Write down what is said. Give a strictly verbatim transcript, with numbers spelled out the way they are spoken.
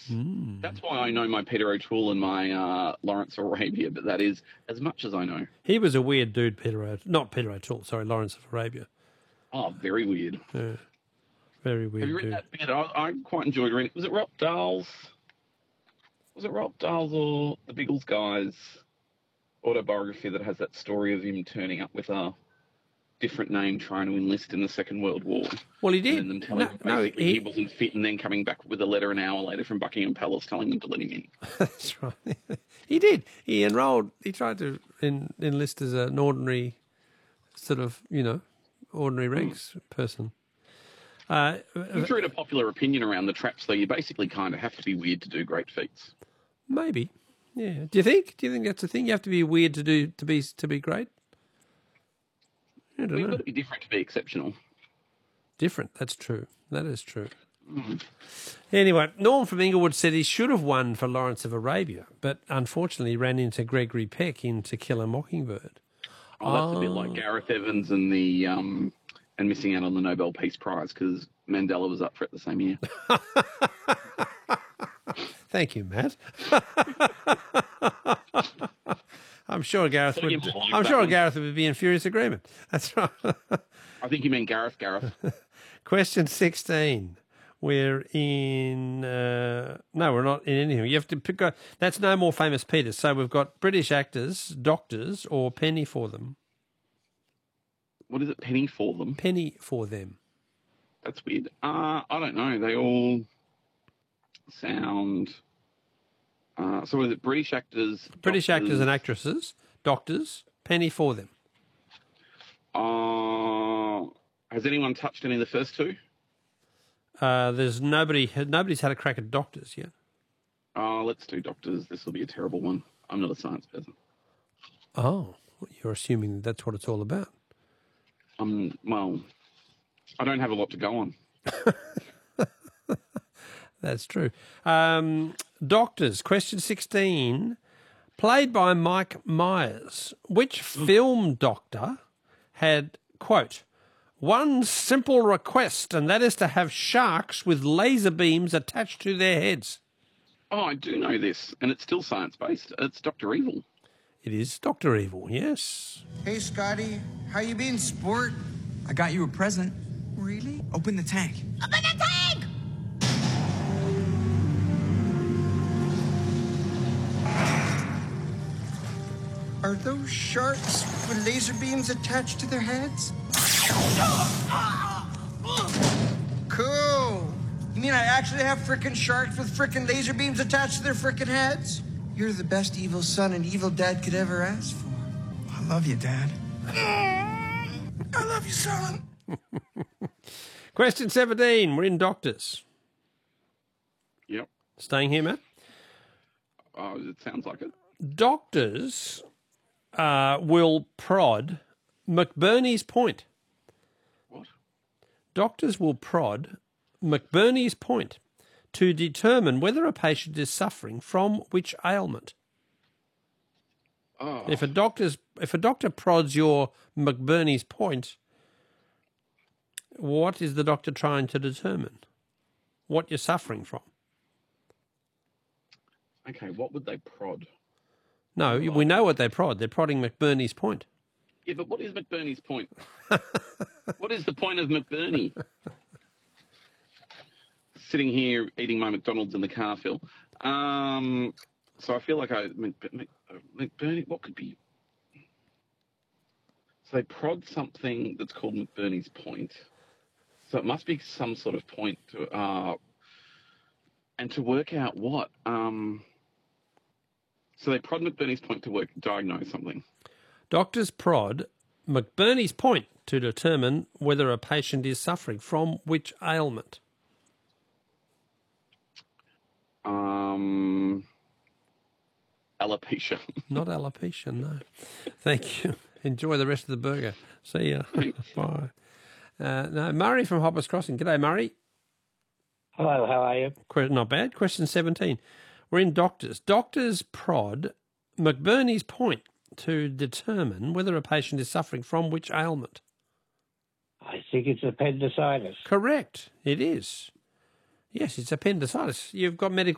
Mm. That's why I know my Peter O'Toole and my uh, Lawrence of Arabia, but that is as much as I know. He was a weird dude, Peter O'Toole. Not Peter O'Toole, sorry, Lawrence of Arabia. Oh, very weird. Yeah. Very weird Have you read dude. that bit? I, I quite enjoyed reading. Was it Rob Dahl's? Was it Rob Dahl's or the Biggles guy's autobiography that has that story of him turning up with a different name trying to enlist in the Second World War? Well, he did. And then them telling No, him no, basically he- he wasn't fit, and then coming back with a letter an hour later from Buckingham Palace telling them to let him in. That's right. He did. He enrolled. He tried to en- enlist as an ordinary, sort of, you know, ordinary ranks person. Uh, You drew a popular opinion around the traps, though. You basically kind of have to be weird to do great feats. maybe. Yeah. Do you think? Do you think that's the thing? You have to be weird to do to be to be great. I don't We've know. got to be different to be exceptional. Different. That's true. That is true. Anyway, Norm from Inglewood said he should have won for Lawrence of Arabia, but unfortunately ran into Gregory Peck in To Kill a Mockingbird. Oh, that's a bit like Gareth Evans and the um, and missing out on the Nobel Peace Prize because Mandela was up for it the same year. Thank you, Matt. I'm sure Gareth would. I'm sure Gareth would be in furious agreement. That's right. I think you mean Gareth, Gareth. Question sixteen. We're in. Uh, no, we're not in anything. You have to pick. A, that's No More Famous Peter. So we've got British actors, doctors, or penny for them. What is it, penny for them? Penny for them. That's weird. Uh, I don't know. They all sound... Uh, so is it British actors? British doctors, actors and actresses, doctors, penny for them. Uh, has anyone touched any of the first two? Uh, there's nobody. Nobody's had a crack at doctors yet. Uh, let's do doctors. This will be a terrible one. I'm not a science person. Oh, you're assuming that's what it's all about. Um, well, I don't have a lot to go on. That's true. Um, doctors, question sixteen, played by Mike Myers. Which film doctor had, quote, one simple request, and that is to have sharks with laser beams attached to their heads? Oh, I do know this, and it's still science-based. It's Doctor Evil. It is Doctor Evil, yes. Hey, Scotty. How you been, sport? I got you a present. Really? Open the tank. Open the tank! Are those sharks with laser beams attached to their heads? Cool. You mean I actually have frickin' sharks with frickin' laser beams attached to their frickin' heads? You're the best evil son an evil dad could ever ask for. I love you, Dad. I love you, son. Question seventeen, we're in doctors. Yep. Staying here, Matt? Oh, it sounds like it. Doctors uh, will prod McBurney's point. What? Doctors will prod McBurney's point to determine whether a patient is suffering from which ailment. Oh. If a doctor's if a doctor prods your McBurney's point, what is the doctor trying to determine? What you're suffering from? Okay, what would they prod? No, we know what they prod. They're prodding McBurney's point. Yeah, but what is McBurney's point? What is the point of McBurney? Sitting here eating my McDonald's in the car, Phil. Um, so I feel like I Mc, Mc, McBurney. What could be? So they prod something that's called McBurney's point. So it must be some sort of point to, uh, and to work out what. Um, so they prod McBurney's point to work diagnose something. Doctors prod McBurney's point to determine whether a patient is suffering from which ailment. Um, alopecia. Not alopecia, no. Thank you. Enjoy the rest of the burger. See ya. Bye. Uh, no, Murray from Hoppers Crossing. G'day, Murray. Hello, how are you? Que- Not bad. Question seventeen. We're in doctors. Doctors prod McBurney's point to determine whether a patient is suffering from which ailment. I think it's appendicitis. Correct. It is. Yes, it's appendicitis. You've got medical